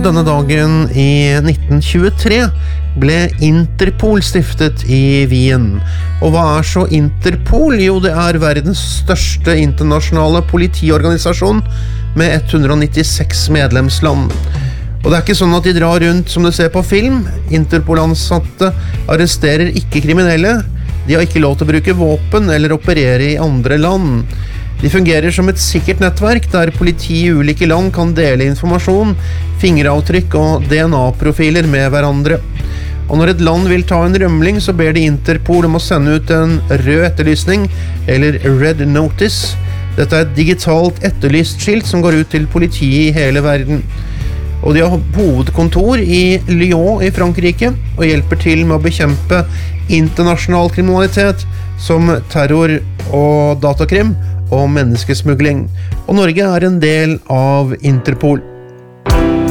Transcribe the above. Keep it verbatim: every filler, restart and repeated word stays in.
denne dagen i nitten tjuetre ble Interpol stiftet i Wien. Og hva er så Interpol? Jo, det er verdens største internasjonale politiorganisasjon med ett hundre nittiseks medlemsland. Og det er ikke sånn at de drar rundt som du ser på film. Interpol-ansatte arresterer ikke kriminelle. De har ikke lov til å bruke våpen eller operere i andre land. De fungerer som et sikkert nettverk der politi i ulike land kan dele informasjon, fingeravtrykk og D N A-profiler med hverandre. Og når et land vil ta en rømling, så ber de Interpol om å sende ut en rød etterlysning, eller Red Notice. Dette er et digitalt etterlystskilt som går ut til politiet i hele verden. Og de har hovedkontor i Lyon i Frankrike, og hjelper til med å bekjempe internasjonal kriminalitet som terror og datakrim og menneskesmugling. Og Norge er en del av Interpol.